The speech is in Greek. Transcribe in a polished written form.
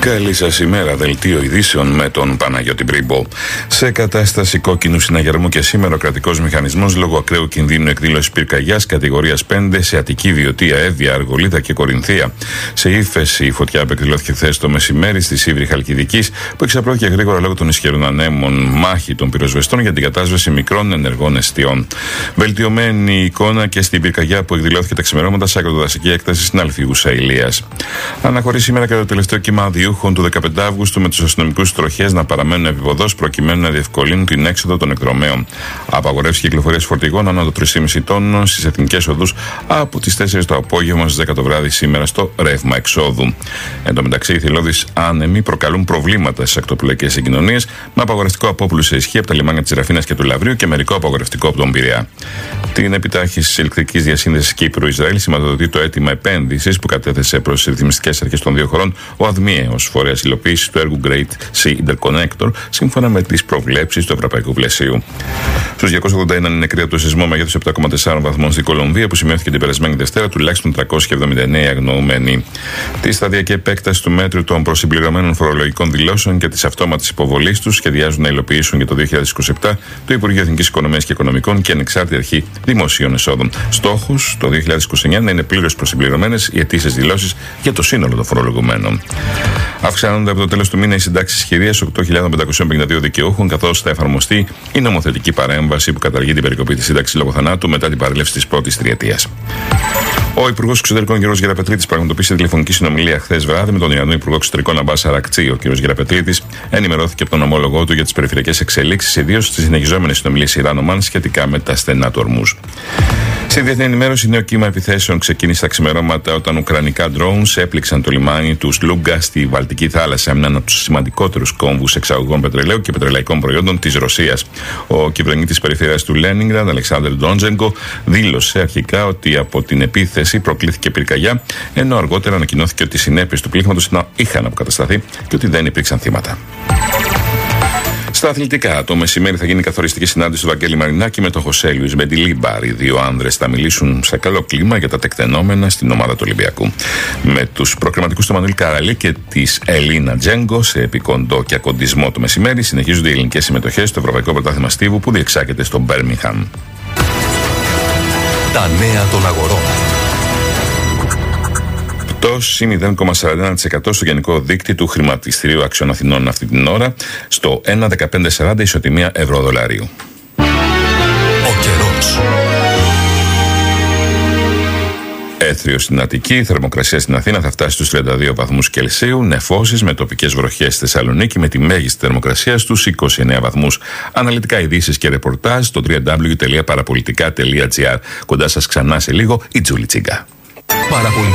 Καλή σας ημέρα, δελτίο ειδήσεων με τον Παναγιώτη Μπρίμπο. Σε κατάσταση κόκκινου συναγερμού και σήμερα ο κρατικός μηχανισμός λόγω ακραίου κινδύνου εκδήλωσης πυρκαγιάς κατηγορίας 5 σε Αττική, Βιωτία, Εύβοια, Αργολίδα και Κορινθία. Σε ύφεση η φωτιά που εκδηλώθηκε χθες το μεσημέρι στη Σίβρη Χαλκιδικής, που εξαπλώθηκε γρήγορα λόγω των ισχυρών ανέμων, μάχη των πυροσβεστών για την κατάσβεση μικρών ενεργών εστιών. Βελτιωμένη εικόνα και στην πυρκαγιά που εκδηλώθηκε τα ξημερώματα σε αγροτοδασική έκταση στην Αλφίγουσα Ηλίας. Αναχωρεί σήμερα και το τελευταίο κύμα διούχων του 15 Αύγουστου με τους αστυνομικούς τροχές να παραμένουν επιβοδός προκειμένου να διευκολύνουν την έξοδο των εκδρομέων. Απαγορεύσει κυκλοφορίας φορτηγών ανά το 3,5 τόνων στις εθνικές οδούς από τις 4 το απόγευμα στις 10 το βράδυ σήμερα στο ρεύμα εξόδου. Εν τω μεταξύ, οι θηλώδεις άνεμοι προκαλούν προβλήματα στις ακτοπλοϊκές συγκοινωνίες με απαγορευτικό απόπλου σε ισχύ από τα λιμάνια της Ραφίνας και του Λαβρίου και μερικό απαγορευτικό από τον Πειραιά. Την επιτάχυνση της ηλεκτρικής διασύνδεσης Κύπρου-Ισραήλ σηματοδοτεί το αίτημα επένδυσης που κατέθεσε προς τις ρυθμιστικές αρχές των δύο χωρών ο ΑΔΜΙΕ ως φορέας υλοποίησης του έργου Great Sea Interconnector σύμφωνα με τις προβλέψεις του ευρωπαϊκού πλαισίου. Στους 281 είναι νεκροί από το σεισμό μεγέθους 7,4 βαθμών στην Κολομβία που σημειώθηκε την περασμένη Δευτέρα, τουλάχιστον 379 αγνοούμενοι. Τη σταδιακή επέκταση του μέτρου των προσυμπληρωμένων φορολογικών δηλώσεων και της αυτόματης υποβολής τους σχεδιάζουν να υλοποιήσουν για το 2027 το Υπουργείο Εθνικής Οικονομίας και Οικονομικών και Ανεξάρτητη Αρχή Δημοσίων Εσόδων. Στόχος το 2029 να είναι πλήρως προσυμπληρωμένες οι αιτήσεις δηλώσεις για το σύνολο των φορολογουμένων. Αυξάνονται από το τέλος του μήνα οι συντάξεις χειρίας 8.552 δικαιούχων, καθώς θα εφαρμοστεί η νομοθετική παρέμβαση που καταργεί την περικοπή της σύνταξης λόγω θανάτου μετά την παρέλευση της πρώτης τριετίας. Ο Υπουργός Εξωτερικών κ. Γεραπετρίτης πραγματοποίησε τηλεφωνική συνομιλία χθες βράδυ με τον Ιρανό Υπουργό Εξωτερικών Αμπάς Αρακτσί. Ο κ. Γεραπετρίτης ενημερώθηκε από τον ομόλογό του για τις περιφερειακές εξελίξεις, ιδίως στις συνεχιζόμενες συνομιλίες Ιράν-Ομάν σχετικά με τα στενά του Ορμούζ. Στη διεθνή ενημέρωση, νέο κύμα επιθέσεων ξεκίνησε τα ξημερώματα όταν ουκρανικά drones έπληξαν το λιμάνι του Σλούγκα στη Βαλτική θάλασσα, έναν από τους σημαντικότερους κόμβους εξαγωγών πετρελαίου και πετρελαϊκών προϊόντων της Ρωσίας. Ο κυβερνήτης της περιφέρειας του Λένινγκραντ, Αλεξάνδρ Ντόντζενκο, δήλωσε αρχικά ότι από την επίθεση προκλήθηκε πυρκαγιά, ενώ αργότερα ανακοινώθηκε ότι οι συνέπειες του πλήγματος είχαν αποκατασταθεί και ότι δεν υπήρξαν θύματα. Στα αθλητικά, το μεσημέρι θα γίνει καθοριστική συνάντηση του Βαγγέλη Μαρινάκη με τον Χωσέ Λουίς Μεντιλίμπαρ. Οι δύο άνδρες θα μιλήσουν σε καλό κλίμα για τα τεκτενόμενα στην ομάδα του Ολυμπιακού. Με τους προκριματικούς του Μανουήλ Καραλή και της Ελίνα Τζέγκο σε επικοντό και ακοντισμό το μεσημέρι συνεχίζονται οι ελληνικές συμμετοχές στο Ευρωπαϊκό Πρωτάθλημα Στίβου που διεξάγεται στο Μπέρμιγχαμ. Τα νέα των αγορών. Πτώση 0,41% στο γενικό δείκτη του χρηματιστηρίου Αξιών Αθηνών αυτή την ώρα, στο 1,1540 ισοτιμία ευρώ-δολαρίου. Ο καιρός. Έθριο στην Αττική, η θερμοκρασία στην Αθήνα θα φτάσει στους 32 βαθμούς Κελσίου, νεφώσεις με τοπικές βροχές στη Θεσσαλονίκη με τη μέγιστη θερμοκρασία στους 29 βαθμούς. Αναλυτικά ειδήσεις και ρεπορτάζ στο www.parapolitica.gr. Κοντά σας ξανά σε λίγο η Τζούλη Τσίγκα.